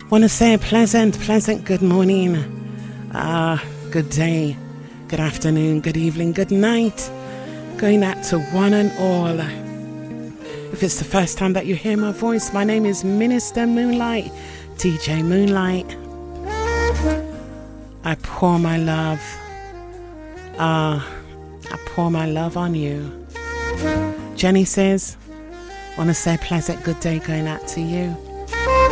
Want to say a pleasant good morning, good day, good afternoon, good evening, good night, going out to one and all. If it's the first time that you hear my voice, my name is Minister Moonlight, DJ Moonlight. I pour my love, I pour my love on you. Jenny says, want to say a pleasant good day going out to you.